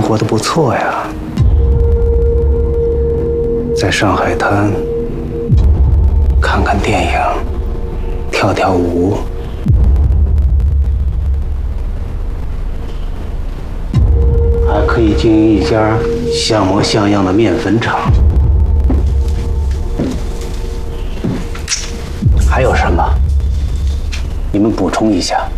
活得不错呀，在上海滩看看电影，跳跳舞，还可以经营一家像模像样的面粉厂。还有什么？你们补充一下。